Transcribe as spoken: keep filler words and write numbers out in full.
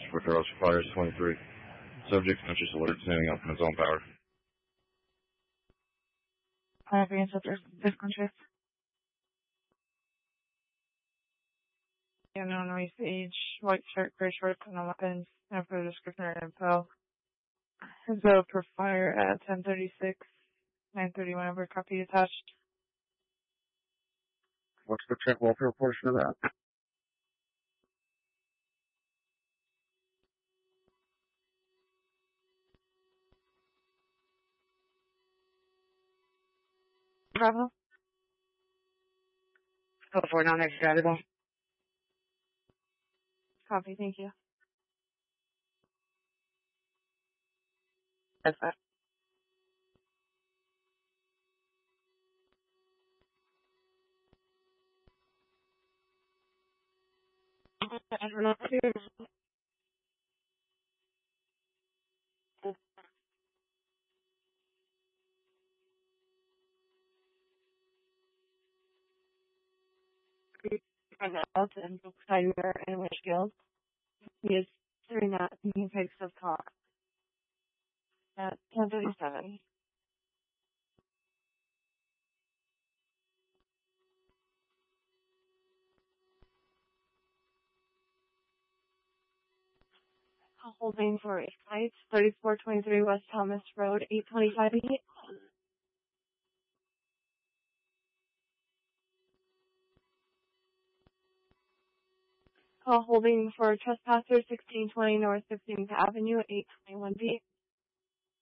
for Charles Fires twenty-three. Subject conscious alert, standing up in his own power. I have ancestors disconscious. Unknown race, age, white shirt, gray shorts, and no weapons. And for the description or info. So for fire at ten thirty-six, nine thirty-one over, copy attached. What's the check welfare portion of that? Bravo. Oh, for non-extradable. Copy, thank you. That's that. I don't know if you're... Out and Tiger and Witch Guild. He is doing that. He takes his talk at ten thirty-seven. Holding for a flight, thirty-four twenty-three West Thomas Road, eight twenty-five eight. Call holding for trespasser, sixteen twenty North fifteenth Avenue, eight twenty-one B.